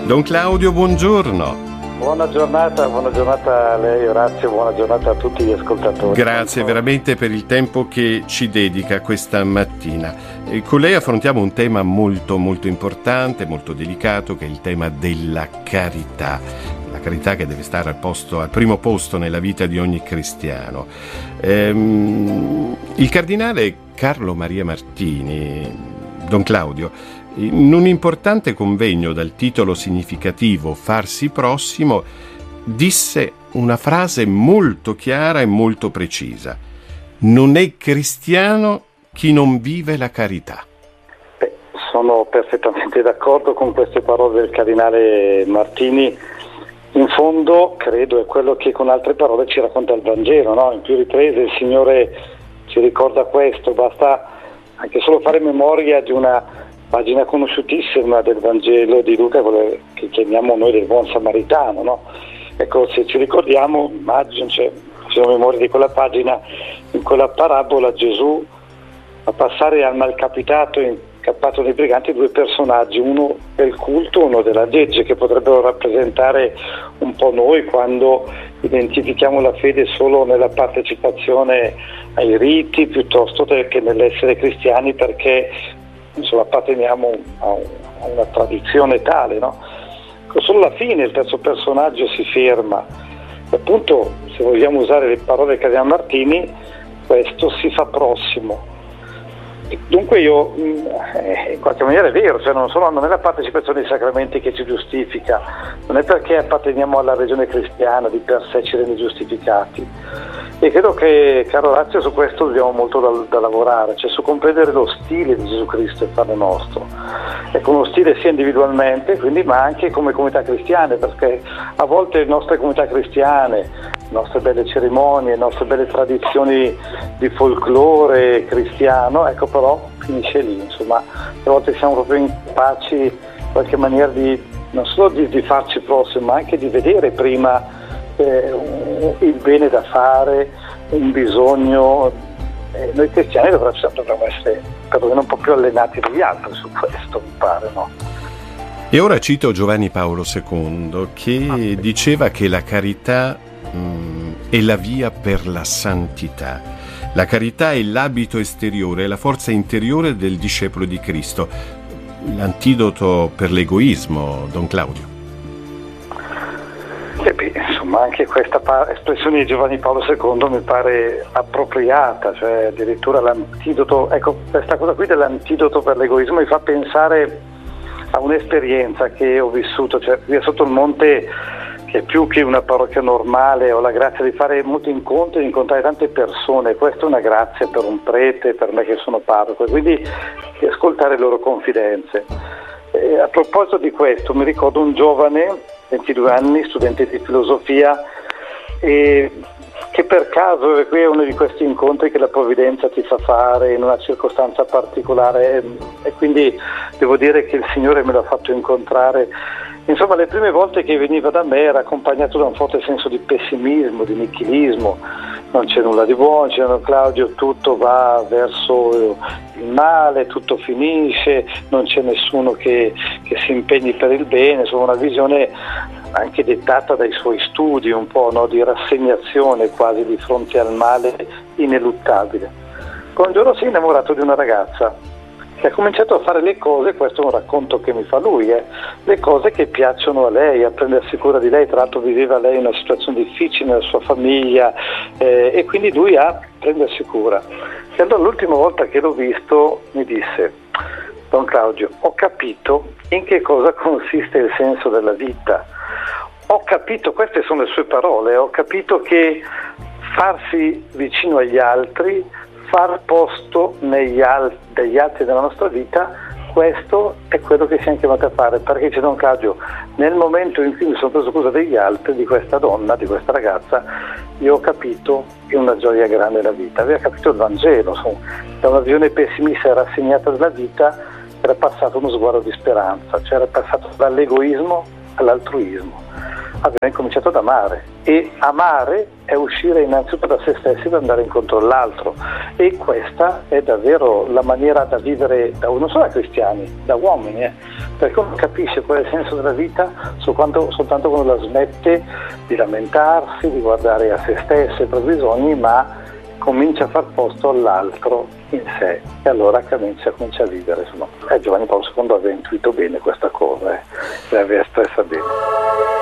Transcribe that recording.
Don Claudio, buongiorno. Buona giornata a lei Orazio, buona giornata a tutti gli ascoltatori. Grazie veramente per il tempo che ci dedica questa mattina. Con lei affrontiamo un tema molto molto importante, molto delicato, che è il tema della carità. La carità che deve stare al primo posto nella vita di ogni cristiano. Il cardinale Carlo Maria Martini, Don Claudio, in un importante convegno dal titolo significativo Farsi prossimo, disse una frase molto chiara e molto precisa: non è cristiano chi non vive la carità. Sono perfettamente d'accordo con queste parole del cardinale Martini. In fondo credo è quello che con altre parole ci racconta il Vangelo, no? In più riprese il Signore ci ricorda questo. Basta anche solo fare memoria di una pagina conosciutissima del Vangelo di Luca, quello che chiamiamo noi del buon samaritano, no? Ecco, se ci ricordiamo, immagino, facciamo memoria di quella pagina, in quella parabola Gesù fa passare al malcapitato incappato nei briganti due personaggi, uno del culto, uno della legge, che potrebbero rappresentare un po' noi quando identifichiamo la fede solo nella partecipazione ai riti piuttosto che nell'essere cristiani, perché insomma appparteniamo a una tradizione tale, no? Solo alla fine il terzo personaggio si ferma e appunto, se vogliamo usare le parole del cardinale Martini, questo si fa prossimo. E dunque io in qualche maniera è vero, non è la partecipazione ai sacramenti che ci giustifica, non è perché apparteniamo alla religione cristiana di per sé ci rende giustificati. E credo che, caro Orazio, su questo abbiamo molto da lavorare, cioè su comprendere lo stile di Gesù Cristo e farne nostro. Ecco, uno stile sia individualmente, quindi, ma anche come comunità cristiane, perché a volte le nostre comunità cristiane, le nostre belle cerimonie, le nostre belle tradizioni di folklore cristiano, ecco, però finisce lì, insomma, a volte siamo proprio incapaci in qualche maniera non solo di farci prossimo, ma anche di vedere prima il bene da fare, un bisogno. Noi cristiani dovremmo essere perlomeno un po' più allenati degli altri su questo, mi pare, no? E ora cito Giovanni Paolo II, che diceva che la carità è la via per la santità. La carità è l'abito esteriore, è la forza interiore del discepolo di Cristo. L'antidoto per l'egoismo, Don Claudio. Insomma, anche questa espressione di Giovanni Paolo II mi pare appropriata, cioè addirittura l'antidoto, ecco, questa cosa qui dell'antidoto per l'egoismo mi fa pensare a un'esperienza che ho vissuto, cioè qui sotto il monte, che più che una parrocchia normale ho la grazia di fare molti incontri, di incontrare tante persone. Questa è una grazia per un prete, per me che sono parroco, e quindi di ascoltare le loro confidenze. A proposito di questo, mi ricordo un giovane, 22 anni, studente di filosofia, e che per caso, e qui è uno di questi incontri che la provvidenza ti fa fare in una circostanza particolare, e quindi devo dire che il Signore me l'ha fatto incontrare. Insomma, le prime volte che veniva da me era accompagnato da un forte senso di pessimismo, di nichilismo. Non c'è nulla di buono, c'è Don Claudio, tutto va verso il male, tutto finisce, non c'è nessuno che si impegni per il bene. Insomma, una visione anche dettata dai suoi studi, un po', no, di rassegnazione quasi di fronte al male ineluttabile. Poi un giorno si è innamorato di una ragazza che ha cominciato a fare le cose, questo è un racconto che mi fa lui, le cose che piacciono a lei, a prendersi cura di lei. Tra l'altro viveva lei una situazione difficile nella sua famiglia, e quindi lui a prendersi cura. E allora l'ultima volta che l'ho visto mi disse: Don Claudio, ho capito in che cosa consiste il senso della vita. Ho capito, queste sono le sue parole, ho capito che farsi vicino agli altri, far posto degli altri nella nostra vita, questo è quello che siamo chiamati a fare. Perché c'è Don Claudio, nel momento in cui mi sono preso cura degli altri, di questa donna, di questa ragazza, io ho capito che una gioia grande nella vita. Aveva capito il Vangelo, insomma, da una visione pessimista e rassegnata della vita era passato uno sguardo di speranza, cioè era passato dall'egoismo all'altruismo. abbiamo cominciato ad amare, e amare è uscire innanzitutto da se stessi per andare incontro all'altro, e questa è davvero la maniera da vivere non solo da cristiani, da uomini, perché uno capisce qual è il senso della vita soltanto quando la smette di lamentarsi, di guardare a se stesso e ai propri bisogni, ma comincia a far posto all'altro in sé, e allora comincia a vivere. Insomma, Giovanni Paolo II aveva intuito bene questa cosa, l'aveva espressa bene.